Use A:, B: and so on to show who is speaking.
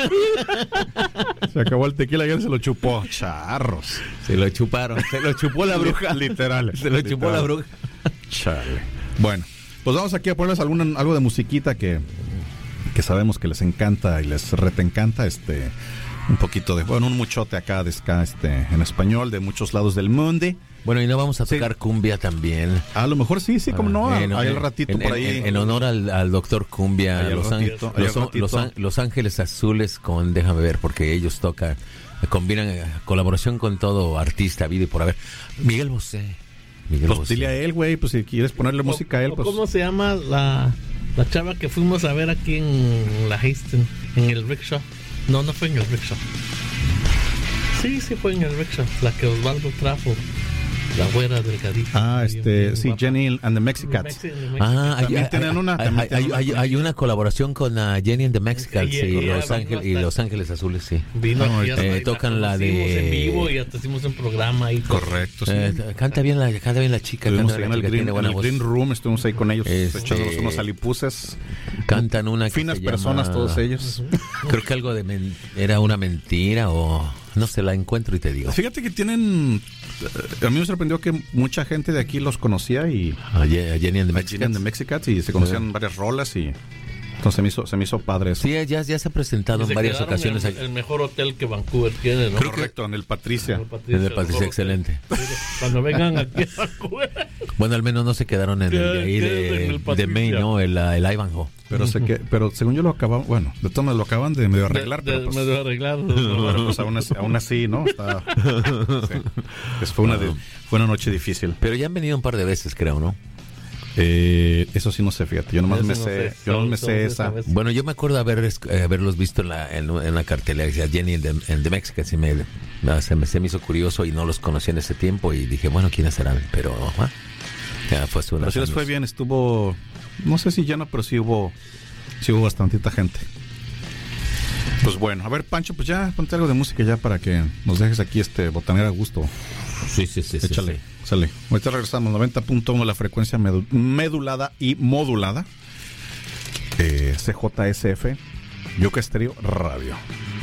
A: Se acabó el tequila y él se lo chupó. Charros.
B: Se lo chuparon. Se lo chupó la bruja.
A: Literal.
B: Se lo chupó la bruja.
A: Chale. Bueno, pues vamos aquí a ponerles algo de musiquita que sabemos que les encanta y les encanta. Un poquito de, bueno, un muchote acá de ska, en español, de muchos lados del mundo.
B: Bueno, y no vamos a tocar cumbia también.
A: A lo mejor sí, como no. Hay el ratito por ahí.
B: En honor al doctor Cumbia, Los Ángeles Azules con, déjame ver, porque ellos combinan colaboración con todo artista, vida y por haber. Miguel Bosé.
A: Pues dile a él, güey, pues si quieres ponerle música a él, pues.
C: ¿Cómo se llama la chava que fuimos a ver aquí en la Hastings, en el Rickshaw? No fue en el Rickshaw. Sí fue en el Rickshaw, la que Osvaldo trajo. La güera delgadita.
A: Sí, Jenny and the Mexicats.
B: También
A: tienen una.
B: Hay una colaboración con Jenny and the Mexicats y Los Ángeles Azules, sí. Tocan la de
C: en vivo y hasta hicimos un programa ahí.
A: Correcto, sí.
B: Canta bien la chica.
A: En el Green Room estuvimos ahí con ellos, echándonos unos alipuses.
B: Cantan una
A: finas personas todos ellos.
B: Creo que algo era una mentira o no sé, la encuentro y te digo.
A: Fíjate que tienen. A mí me sorprendió que mucha gente de aquí los conocía y
B: a Jenny and
A: the Mexicats y se conocían varias rolas y entonces se me hizo padre eso.
B: Sí, ya se ha presentado en varias ocasiones.
C: El mejor hotel que Vancouver tiene, ¿no?
A: Correcto, en el Patricia.
B: En el Patricia, excelente.
C: Cuando vengan aquí a Vancouver.
B: Bueno, al menos no se quedaron en el de Maine, ¿no? El Ivanhoe.
A: Pero según yo lo acababan, bueno, de todas maneras lo acaban de medio arreglar.
C: Medio arreglar.
A: Pero pues aún así, ¿no? Fue una noche difícil.
B: Pero ya han venido un par de veces, creo, ¿no?
A: Eso sí no sé, fíjate. Yo nomás me sé esa.
B: Bueno, yo me acuerdo haberlos visto en la cartelera, decía Jenny and the Mexicans, y se me hizo curioso y no los conocí en ese tiempo y dije, bueno, ¿quiénes serán? Pero ya fue
A: pero sí les fue bien, estuvo, no sé si lleno, pero sí hubo bastantita gente. Pues bueno, a ver, Pancho, pues ya ponte algo de música ya para que nos dejes aquí botanera a gusto.
B: Sí.
A: Échale, sale. Ahorita regresamos, 90.1 la frecuencia medulada y modulada. CJSF, Yuca Estéreo Radio.